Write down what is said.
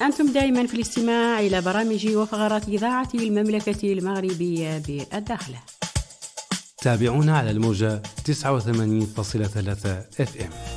أنتم دائما في الاستماع إلى برامج وفقرات إذاعة المملكة المغربية بالداخل. تابعونا على الموجة 89.3 FM.